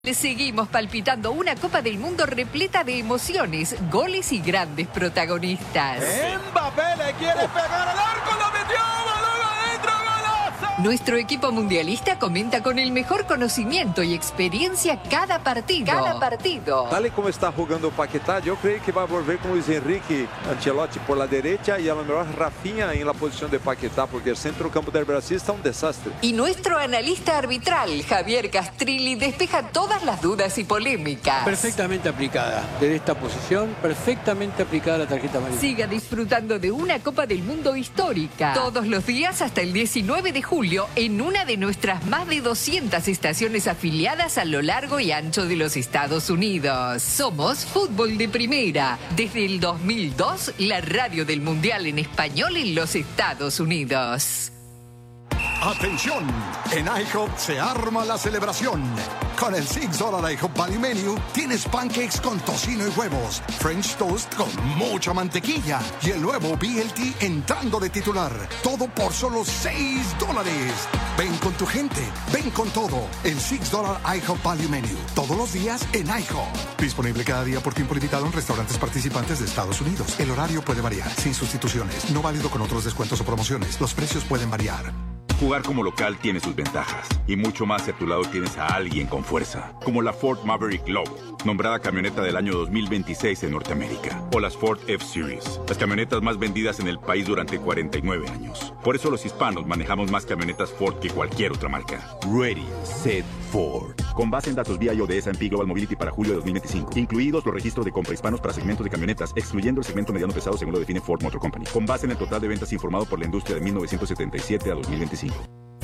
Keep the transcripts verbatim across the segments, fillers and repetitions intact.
Le seguimos palpitando una Copa del Mundo repleta de emociones, goles y grandes protagonistas. Mbappé le quiere pegar al arco, lo metió, balón adentro, golazo. Nuestro equipo mundialista comenta con el mejor conocimiento y experiencia cada partido. Cada partido. Tal y como está jugando Paquetá, yo creo que va a volver con Luis Enrique Ancelotti por la derecha y a lo mejor Rafinha en la posición de Paquetá, porque el centro campo del Brasil está un desastre. Y nuestro analista arbitral, Javier Castrilli, despeja todas las dudas y polémicas. Perfectamente aplicada. Desde esta posición, perfectamente aplicada la tarjeta amarilla. Siga disfrutando de una Copa del Mundo histórica. Todos los días hasta el diecinueve de julio en una de nuestras más de doscientas estaciones afiliadas a lo largo y ancho de los Estados Unidos. Somos Fútbol de Primera. Desde el dos mil dos, la radio del Mundial en español en los Estados Unidos. ¡Atención! En IHOP se arma la celebración. Con el seis dólares IHOP Value Menu tienes pancakes con tocino y huevos, French toast con mucha mantequilla y el nuevo B L T entrando de titular. Todo por solo seis dólares. Ven con tu gente, ven con todo. El seis dólares IHOP Value Menu. Todos los días en IHOP. Disponible cada día por tiempo limitado en restaurantes participantes de Estados Unidos. El horario puede variar, sin sustituciones. No válido con otros descuentos o promociones. Los precios pueden variar. Jugar como local tiene sus ventajas y mucho más si a tu lado tienes a alguien con fuerza, como la Ford Maverick Lobo, nombrada camioneta del año dos mil veintiséis en Norteamérica, o las Ford F-Series, las camionetas más vendidas en el país durante cuarenta y nueve años. Por eso los hispanos manejamos más camionetas Ford que cualquier otra marca. Ready, Set, Ford. Con base en datos V I O de S and P Global Mobility para julio de dos mil veinticinco, incluidos los registros de compra hispanos para segmentos de camionetas, excluyendo el segmento mediano pesado según lo define Ford Motor Company. Con base en el total de ventas informado por la industria de mil novecientos setenta y siete a dos mil veinticinco.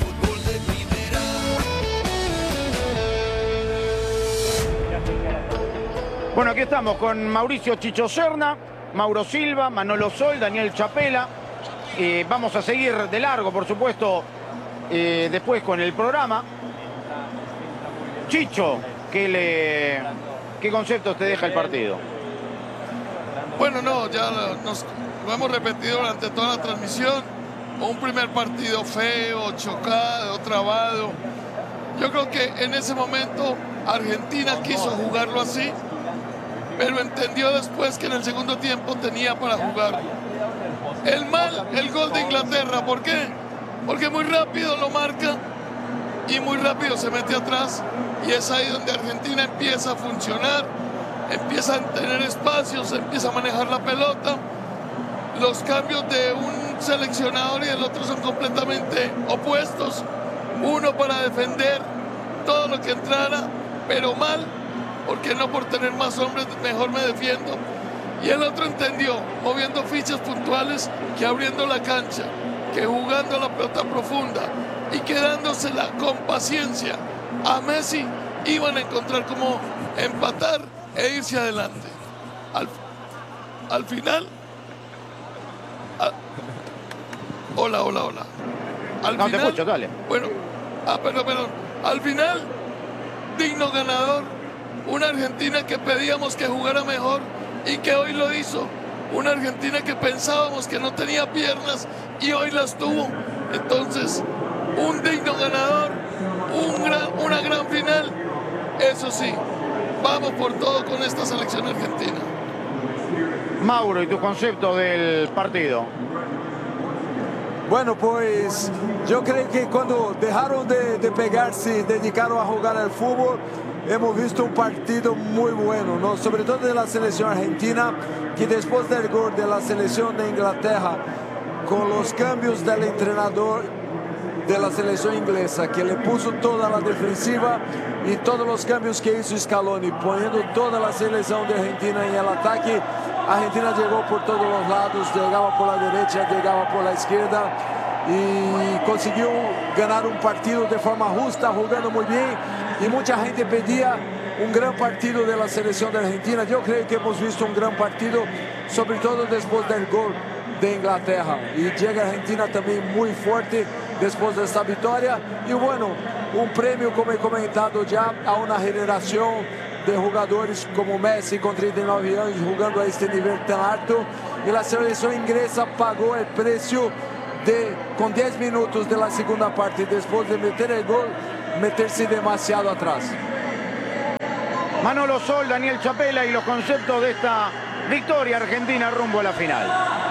Bueno, aquí estamos con Mauricio Chicho Serna, Mauro Silva, Manolo Sol, Daniel Chapela. Eh, vamos a seguir de largo, por supuesto, eh, después con el programa. Chicho, ¿qué, le, ¿qué conceptos te deja el partido? Bueno, no, ya nos, lo hemos repetido durante toda la transmisión. Un primer partido feo, chocado, trabado. Yo creo que en ese momento Argentina quiso jugarlo así, pero entendió después que en el segundo tiempo tenía para jugar. El mal, el gol de Inglaterra. ¿Por qué? Porque muy rápido lo marca y muy rápido se mete atrás. Y es ahí donde Argentina empieza a funcionar, empieza a tener espacios, empieza a manejar la pelota. Los cambios de un seleccionador y el otro son completamente opuestos. Uno para defender todo lo que entrara, pero mal, porque no por tener más hombres mejor me defiendo. Y el otro entendió, moviendo fichas puntuales, que abriendo la cancha, que jugando la pelota profunda y quedándosela con paciencia a Messi, iban a encontrar cómo empatar e irse adelante. Al, al final... A, hola, hola, hola. Al no, final, te escucho, dale. Bueno, ah, perdón, perdón. Al final, digno ganador. Una Argentina que pedíamos que jugara mejor y que hoy lo hizo. Una Argentina que pensábamos que no tenía piernas y hoy las tuvo. Entonces, un digno ganador, un gran, una gran final. Eso sí, vamos por todo con esta selección argentina. Mauro, ¿y tu concepto del partido? Bueno, pues yo creo que cuando dejaron de, de pegarse, dedicaron a jugar al fútbol, hemos visto un partido muy bueno, ¿no? Sobre todo de la selección argentina, que después del gol de la selección de Inglaterra, con los cambios del entrenador de la selección inglesa, que le puso toda la defensiva y todos los cambios que hizo Scaloni, poniendo toda la selección de Argentina en el ataque. Argentina llegó por todos los lados, llegaba por la derecha, llegaba por la izquierda y consiguió ganar un partido de forma justa, jugando muy bien. Y mucha gente pedía un gran partido de la selección de Argentina. Yo creo que hemos visto un gran partido, sobre todo después del gol de Inglaterra. Y llega Argentina también muy fuerte después de esta victoria. Y bueno, un premio, como he comentado ya, a una generación de jugadores como Messi con treinta y nueve años jugando a este nivel tan alto, y la selección inglesa pagó el precio de, con diez minutos de la segunda parte, después de meter el gol, meterse demasiado atrás. Manolo Sol, Daniel Chapela y los conceptos de esta victoria argentina rumbo a la final.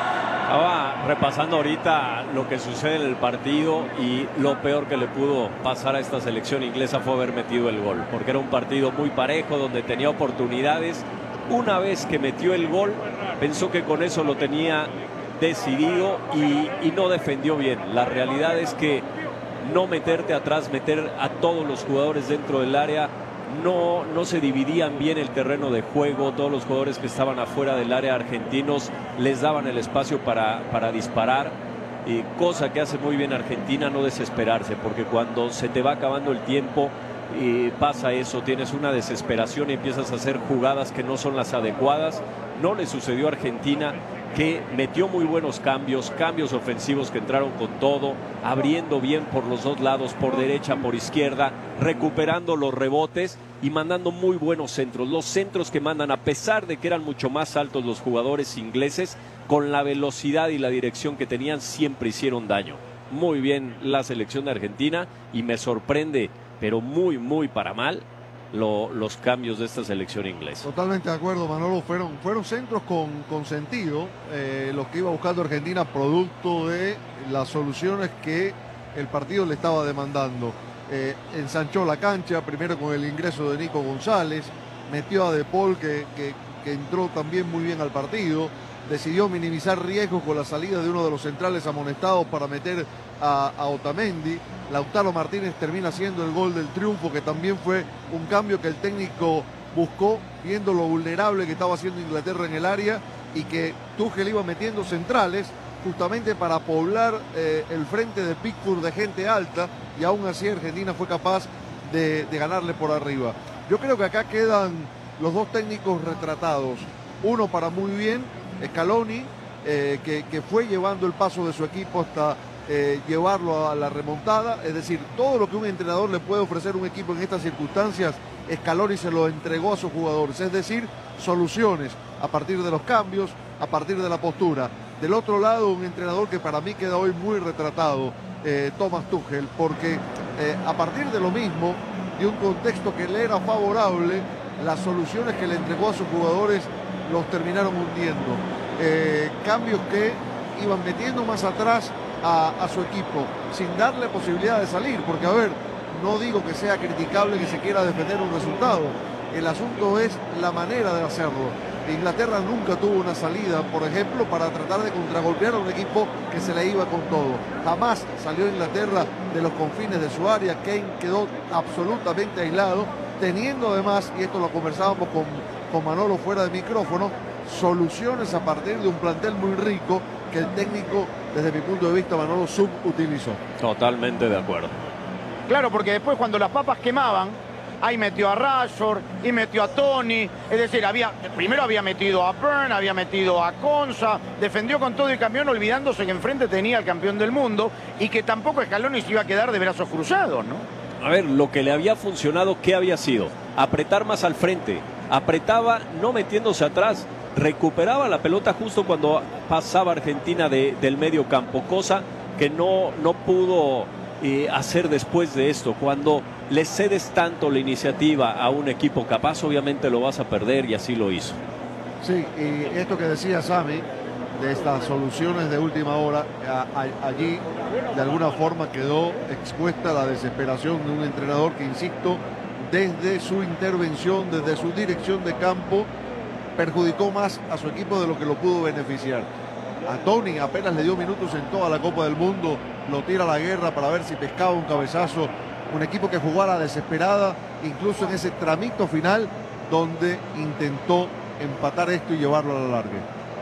Estaba repasando ahorita lo que sucede en el partido y lo peor que le pudo pasar a esta selección inglesa fue haber metido el gol, porque era un partido muy parejo donde tenía oportunidades. Una vez que metió el gol, pensó que con eso lo tenía decidido y, y no defendió bien. La realidad es que no meterte atrás, meter a todos los jugadores dentro del área, no, no se dividían bien el terreno de juego. Todos los jugadores que estaban afuera del área argentinos les daban el espacio para, para disparar, y cosa que hace muy bien Argentina, no desesperarse, porque cuando se te va acabando el tiempo y pasa eso, tienes una desesperación y empiezas a hacer jugadas que no son las adecuadas. No le sucedió a Argentina, que metió muy buenos cambios, cambios ofensivos que entraron con todo, abriendo bien por los dos lados, por derecha, por izquierda, recuperando los rebotes y mandando muy buenos centros. Los centros que mandan, a pesar de que eran mucho más altos los jugadores ingleses, con la velocidad y la dirección que tenían, siempre hicieron daño. Muy bien la selección de Argentina, y me sorprende, pero muy, muy para mal, Lo, los cambios de esta selección inglesa. Totalmente de acuerdo, Manolo. Fueron, fueron centros con, con sentido, eh, los que iba buscando Argentina, producto de las soluciones que el partido le estaba demandando. Eh, ensanchó la cancha, primero con el ingreso de Nico González, metió a De Paul, que, que, que entró también muy bien al partido, decidió minimizar riesgos con la salida de uno de los centrales amonestados para meter a, a Otamendi. Lautaro Martínez termina haciendo el gol del triunfo, que también fue un cambio que el técnico buscó, viendo lo vulnerable que estaba haciendo Inglaterra en el área, y que Tuchel iba metiendo centrales justamente para poblar eh, el frente de Pickford de gente alta, y aún así Argentina fue capaz de, de ganarle por arriba. Yo creo que acá quedan los dos técnicos retratados. Uno para muy bien, Scaloni, eh, que, que fue llevando el paso de su equipo hasta Eh, llevarlo a la remontada. Es decir, todo lo que un entrenador le puede ofrecer a un equipo en estas circunstancias, Scaloni se lo entregó a sus jugadores, es decir, soluciones a partir de los cambios, a partir de la postura. Del otro lado, un entrenador que para mí queda hoy muy retratado, eh, Thomas Tuchel, porque eh, a partir de lo mismo, de un contexto que le era favorable, las soluciones que le entregó a sus jugadores los terminaron hundiendo. Eh, cambios que iban metiendo más atrás A, a su equipo, sin darle posibilidad de salir, porque a ver, no digo que sea criticable que se quiera defender un resultado, el asunto es la manera de hacerlo. Inglaterra nunca tuvo una salida, por ejemplo, para tratar de contragolpear a un equipo que se le iba con todo. Jamás salió Inglaterra de los confines de su área. Kane quedó absolutamente aislado, teniendo además, y esto lo conversábamos con, con Manolo fuera de micrófono, soluciones a partir de un plantel muy rico que el técnico, desde mi punto de vista, Manolo, subutilizó. Totalmente de acuerdo. Claro, porque después cuando las papas quemaban, ahí metió a Rashford y metió a Tony. Es decir, había, primero había metido a Burn, había metido a Konsa, defendió con todo el campeón, olvidándose que enfrente tenía al campeón del mundo y que tampoco Scaloni se iba a quedar de brazos cruzados, ¿no? A ver, lo que le había funcionado, ¿qué había sido? Apretar más al frente. Apretaba, no metiéndose atrás. Recuperaba la pelota justo cuando pasaba Argentina de, del medio campo, cosa que no, no pudo eh, hacer después de esto. Cuando le cedes tanto la iniciativa a un equipo capaz, obviamente lo vas a perder, y así lo hizo. Sí, y esto que decía Sami, de estas soluciones de última hora, a, a, allí de alguna forma quedó expuesta la desesperación de un entrenador que, insisto, desde su intervención, desde su dirección de campo, perjudicó más a su equipo de lo que lo pudo beneficiar. A Tony apenas le dio minutos en toda la Copa del Mundo, lo tira a la guerra para ver si pescaba un cabezazo. Un equipo que jugó a la desesperada, incluso en ese tramito final, donde intentó empatar esto y llevarlo a la larga.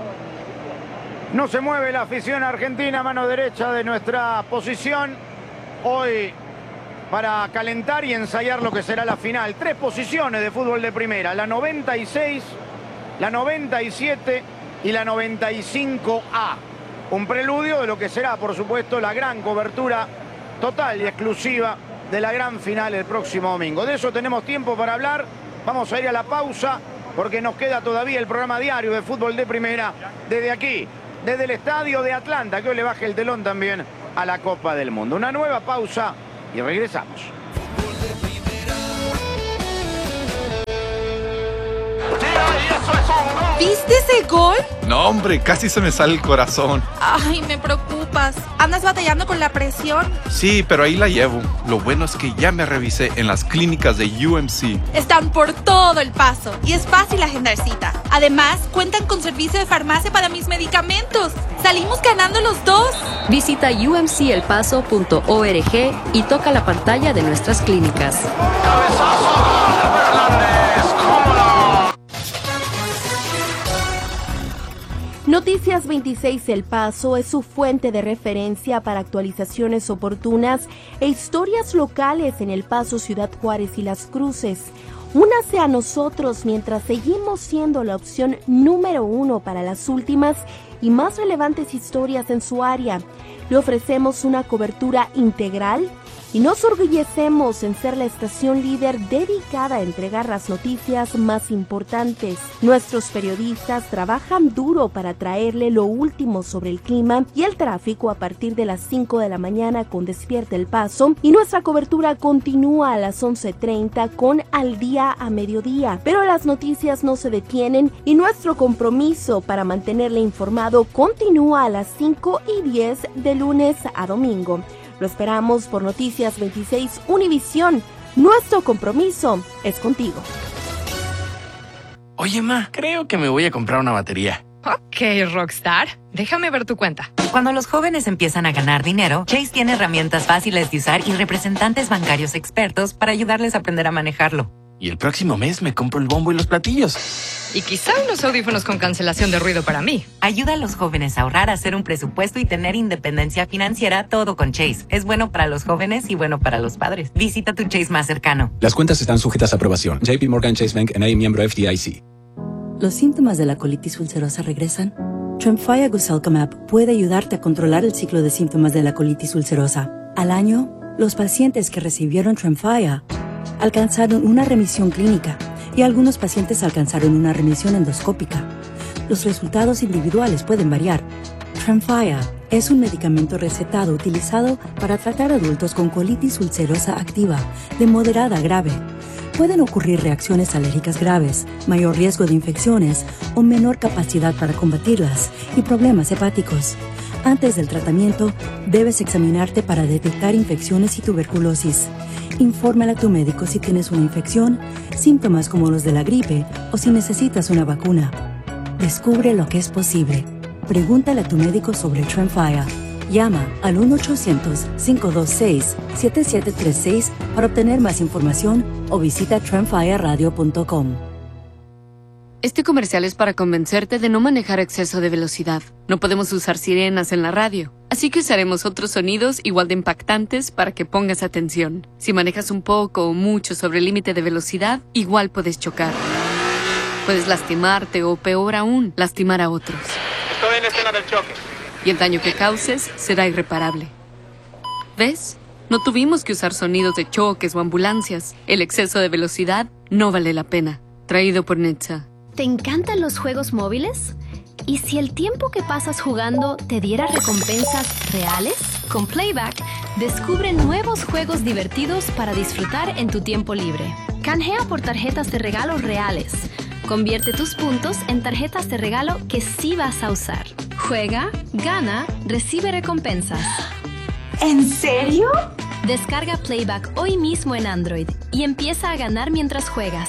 No se mueve la afición argentina, mano derecha de nuestra posición. Hoy, para calentar y ensayar lo que será la final. Tres posiciones de fútbol de primera, la noventa y seis, la noventa y siete y la noventa y cinco A. Un preludio de lo que será, por supuesto, la gran cobertura total y exclusiva de la gran final el próximo domingo. De eso tenemos tiempo para hablar. Vamos a ir a la pausa porque nos queda todavía el programa diario de fútbol de primera desde aquí, desde el estadio de Atlanta, que hoy le baje el telón también a la Copa del Mundo. Una nueva pausa y regresamos. ¿Viste ese gol? No, hombre, casi se me sale el corazón. Ay, me preocupas. ¿Andas batallando con la presión? Sí, pero ahí la llevo. Lo bueno es que ya me revisé en las clínicas de U M C. Están por todo El Paso y es fácil agendar cita. Además, cuentan con servicio de farmacia para mis medicamentos. ¡Salimos ganando los dos! Visita u m c el paso punto org y toca la pantalla de nuestras clínicas. Noticias veintiséis El Paso es su fuente de referencia para actualizaciones oportunas e historias locales en El Paso, Ciudad Juárez y Las Cruces. Únase a nosotros mientras seguimos siendo la opción número uno para las últimas y más relevantes historias en su área. Le ofrecemos una cobertura integral y nos orgullecemos en ser la estación líder dedicada a entregar las noticias más importantes. Nuestros periodistas trabajan duro para traerle lo último sobre el clima y el tráfico a partir de las cinco de la mañana con Despierta El Paso, y nuestra cobertura continúa a las once treinta con Al Día a Mediodía. Pero las noticias no se detienen y nuestro compromiso para mantenerle informado continúa a las cinco y diez de lunes a domingo. Lo esperamos por Noticias veintiséis Univisión. Nuestro compromiso es contigo. Oye, ma, creo que me voy a comprar una batería. Ok, Rockstar. Déjame ver tu cuenta. Cuando los jóvenes empiezan a ganar dinero, Chase tiene herramientas fáciles de usar y representantes bancarios expertos para ayudarles a aprender a manejarlo. Y el próximo mes me compro el bombo y los platillos. Y quizá unos audífonos con cancelación de ruido para mí. Ayuda a los jóvenes a ahorrar, a hacer un presupuesto y tener independencia financiera, todo con Chase. Es bueno para los jóvenes y bueno para los padres. Visita tu Chase más cercano. Las cuentas están sujetas a aprobación. J P Morgan Chase Bank N A, miembro F D I C. ¿Los síntomas de la colitis ulcerosa regresan? Tremfya Guselkumab puede ayudarte a controlar el ciclo de síntomas de la colitis ulcerosa. Al año, los pacientes que recibieron Tremfya alcanzaron una remisión clínica y algunos pacientes alcanzaron una remisión endoscópica. Los resultados individuales pueden variar. Tremfya es un medicamento recetado utilizado para tratar adultos con colitis ulcerosa activa de moderada a grave. Pueden ocurrir reacciones alérgicas graves, mayor riesgo de infecciones o menor capacidad para combatirlas y problemas hepáticos. Antes del tratamiento, debes examinarte para detectar infecciones y tuberculosis. Infórmale a tu médico si tienes una infección, síntomas como los de la gripe o si necesitas una vacuna. Descubre lo que es posible. Pregúntale a tu médico sobre Tremfya. Llama al uno ochocientos, cinco dos seis, siete siete tres seis para obtener más información o visita tremfya radio punto com. Este comercial es para convencerte de no manejar a exceso de velocidad. No podemos usar sirenas en la radio, así que usaremos otros sonidos igual de impactantes para que pongas atención. Si manejas un poco o mucho sobre el límite de velocidad, igual puedes chocar. Puedes lastimarte o, peor aún, lastimar a otros. Estoy en la escena del choque. Y el daño que causes será irreparable. ¿Ves? No tuvimos que usar sonidos de choques o ambulancias. El exceso de velocidad no vale la pena. Traído por Netza. ¿Te encantan los juegos móviles? ¿Y si el tiempo que pasas jugando te diera recompensas reales? Con Playback, descubre nuevos juegos divertidos para disfrutar en tu tiempo libre. Canjea por tarjetas de regalo reales. Convierte tus puntos en tarjetas de regalo que sí vas a usar. Juega, gana, recibe recompensas. ¿En serio? Descarga Playback hoy mismo en Android y empieza a ganar mientras juegas.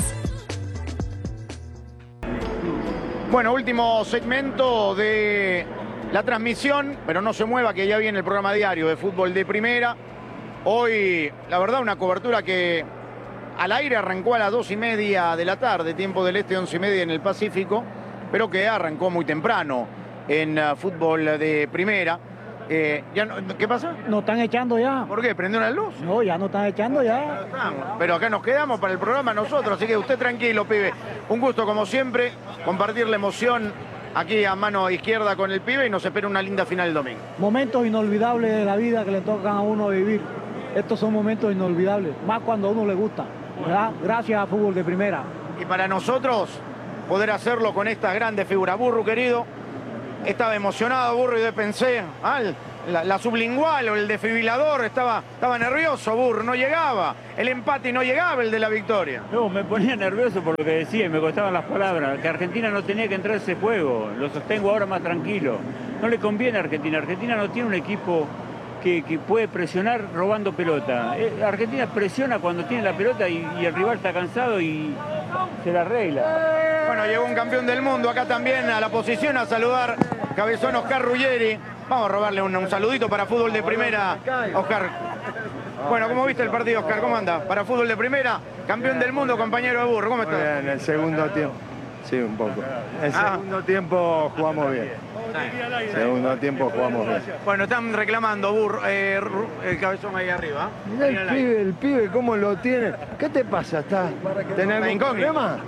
Bueno, último segmento de la transmisión, pero no se mueva que ya viene el programa diario de fútbol de primera. Hoy, la verdad, una cobertura que al aire arrancó a las dos y media de la tarde, tiempo del este, once y media en el Pacífico, pero que arrancó muy temprano en uh, fútbol de primera. Eh, ya no, ¿Qué pasa? Nos están echando ya. ¿Por qué? ¿Prendió una luz? No, ya nos están echando ya. Pero acá nos quedamos para el programa nosotros, así que usted tranquilo, pibe. Un gusto, como siempre, compartir la emoción aquí a mano izquierda con el pibe y nos espera una linda final el domingo. Momentos inolvidables de la vida que le tocan a uno vivir. Estos son momentos inolvidables, más cuando a uno le gusta, ¿verdad? Gracias a Fútbol de Primera. Y para nosotros, poder hacerlo con estas grandes figuras. Burru, querido, estaba emocionado, Burru, y yo pensé, al, la, la sublingual o el desfibrilador, estaba, estaba nervioso Burr, no llegaba. El empate y no llegaba el de la victoria. No, me ponía nervioso por lo que decía y me costaban las palabras. Que Argentina no tenía que entrar a ese juego. Lo sostengo ahora más tranquilo. No le conviene a Argentina. Argentina no tiene un equipo que, que puede presionar robando pelota. Eh, Argentina presiona cuando tiene la pelota y, y el rival está cansado y se la arregla. Bueno, llegó un campeón del mundo acá también a la posición a saludar Cabezón Oscar Ruggeri. Vamos a robarle un, un saludito para fútbol de primera, Oscar. Bueno, ¿cómo viste el partido, Oscar? ¿Cómo anda? Para fútbol de primera, campeón del mundo, compañero de Burro. ¿Cómo estás? En el segundo tiempo, sí, un poco. En el Ah. segundo tiempo jugamos bien. Segundo tiempo jugamos bien. Bueno, están reclamando Burro, eh, Ru- el Cabezón ahí arriba. Mirá el pibe, el pibe, cómo lo tiene. ¿Qué te pasa? ¿Estás ¿Tenés Está algún incógnito. problema?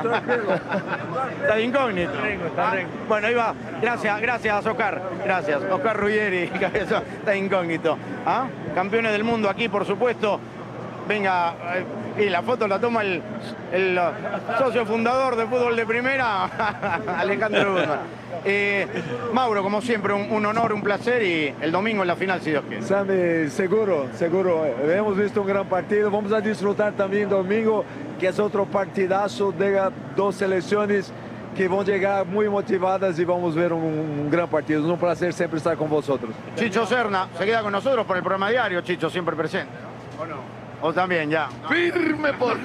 Está de incógnito. Ah, bueno, ahí va. Gracias, gracias, Oscar. Gracias. Oscar Ruggeri, Cabezón, está incógnito. ¿Ah? Campeones del mundo aquí, por supuesto. Venga, eh, y la foto la toma el, el uh, socio fundador de fútbol de primera, Alejandro Guzmán. Eh, Mauro, como siempre, un, un honor, un placer y el domingo en la final, si Dios quiere. Sammy, seguro, seguro. Hemos visto un gran partido. Vamos a disfrutar también domingo, que es otro partidazo de dos selecciones que van a llegar muy motivadas y vamos a ver un, un gran partido. Es un placer siempre estar con vosotros. Chicho Serna se queda con nosotros por el programa diario, Chicho, siempre presente. ¿O no? O también, ya. Firme por...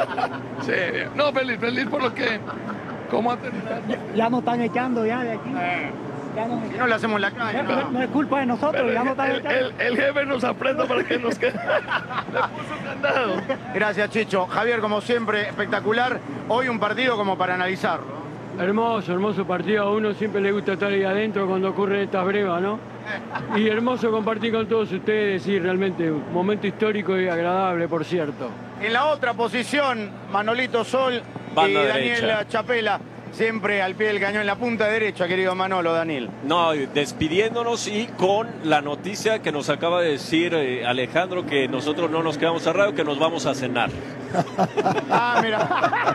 Serio. No, feliz, feliz por lo que... ¿Cómo ha terminado? Ya, ya nos están echando ya de aquí. Eh. Ya nos Y no le hacemos la calle. No, no, no es culpa de nosotros, Pero ya el, nos están el, echando. el- el jefe nos aprieta para que nos quede. Le puso candado. Gracias, Chicho. Javier, como siempre, espectacular. Hoy un partido como para analizarlo. Hermoso, hermoso partido. A uno siempre le gusta estar ahí adentro cuando ocurren estas brevas, ¿no? Y hermoso compartir con todos ustedes, sí, realmente un momento histórico y agradable, por cierto. En la otra posición, Manolito Sol Banda y Daniel derecha. Chapela, siempre al pie del cañón, en la punta derecha, querido Manolo, Daniel. No, despidiéndonos y con la noticia que nos acaba de decir eh, Alejandro, que nosotros no nos quedamos a radio, que nos vamos a cenar. Ah, mira.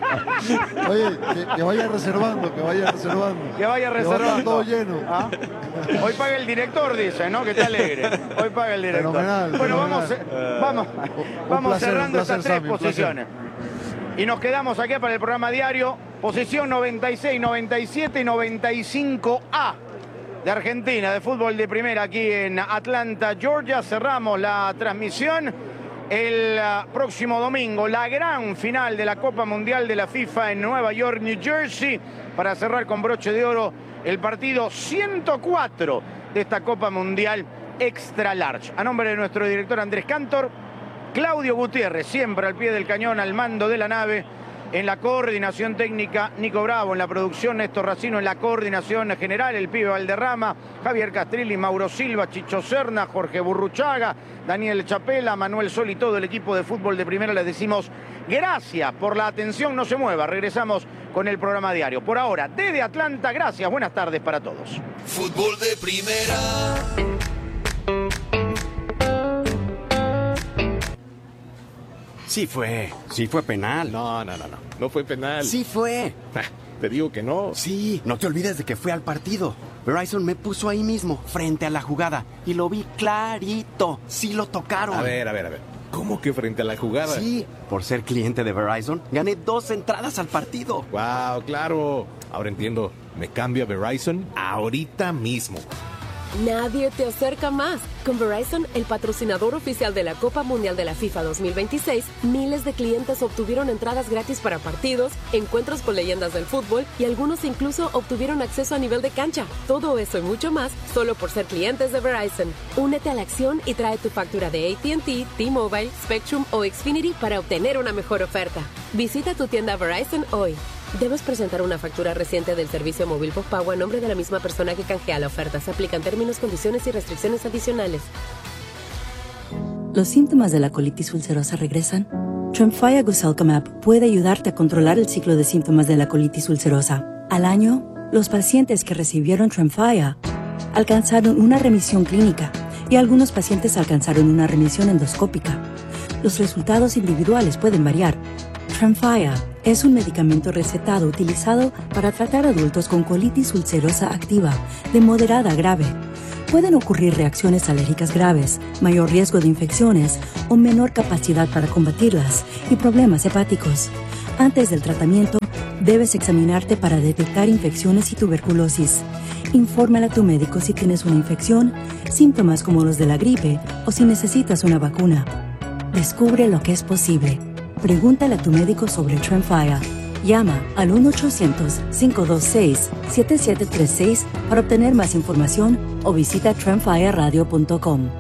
Oye, que, que vaya reservando, que vaya reservando. Que vaya va a estar reservando. todo lleno. ¿Ah? Hoy paga el director, dice, ¿no? Que está alegre. Hoy paga el director. Fenomenal, bueno, fenomenal. vamos, eh, vamos, Un vamos placer, cerrando un placer, estas tres Sammy, un placer. posiciones. Y nos quedamos aquí para el programa diario. Posición noventa y seis, noventa y siete y noventa y cinco A de Argentina, de fútbol de primera aquí en Atlanta, Georgia. Cerramos la transmisión. El uh, próximo domingo, la gran final de la Copa Mundial de la FIFA en Nueva York, New Jersey, para cerrar con broche de oro el partido ciento cuatro de esta Copa Mundial Extra Large. A nombre de nuestro director Andrés Cantor, Claudio Gutiérrez, siempre al pie del cañón, al mando de la nave, en la coordinación técnica, Nico Bravo, en la producción, Néstor Racino, en la coordinación general, el pibe Valderrama, Javier Castrilli, Mauro Silva, Chicho Serna, Jorge Burruchaga, Daniel Chapela, Manuel Sol y todo el equipo de fútbol de primera. Les decimos gracias por la atención, no se mueva, regresamos con el programa diario. Por ahora, desde Atlanta, gracias, buenas tardes para todos. Fútbol de primera. Sí fue, sí fue penal. No, no, no, no, no fue penal. Sí fue. Te digo que no. Sí, no te olvides de que fue al partido. Verizon me puso ahí mismo, frente a la jugada, y lo vi clarito. Sí lo tocaron. A ver, a ver, a ver. ¿Cómo que frente a la jugada? Sí, por ser cliente de Verizon, gané dos entradas al partido. Wow, claro. Ahora entiendo. Me cambio a Verizon ahorita mismo. Nadie te acerca más. Con Verizon, el patrocinador oficial de la Copa Mundial de la FIFA dos mil veintiséis, miles de clientes obtuvieron entradas gratis para partidos, encuentros con leyendas del fútbol y algunos incluso obtuvieron acceso a nivel de cancha. Todo eso y mucho más solo por ser clientes de Verizon. Únete a la acción y trae tu factura de A T and T, T-Mobile, Spectrum o Xfinity para obtener una mejor oferta. Visita tu tienda Verizon hoy. Debes presentar una factura reciente del servicio móvil postpago a nombre de la misma persona que canjea la oferta. Se aplican términos, condiciones y restricciones adicionales. ¿Los síntomas de la colitis ulcerosa regresan? Tremfya Guselkumab puede ayudarte a controlar el ciclo de síntomas de la colitis ulcerosa. Al año, los pacientes que recibieron Tremfya alcanzaron una remisión clínica y algunos pacientes alcanzaron una remisión endoscópica. Los resultados individuales pueden variar. Tremfya es un medicamento recetado utilizado para tratar adultos con colitis ulcerosa activa de moderada a grave. Pueden ocurrir reacciones alérgicas graves, mayor riesgo de infecciones o menor capacidad para combatirlas y problemas hepáticos. Antes del tratamiento, debes examinarte para detectar infecciones y tuberculosis. Infórmale a tu médico si tienes una infección, síntomas como los de la gripe o si necesitas una vacuna. Descubre lo que es posible. Pregúntale a tu médico sobre Tremfya. Llama al uno ochocientos, cinco dos seis, siete siete tres seis para obtener más información o visita tremfya radio punto com.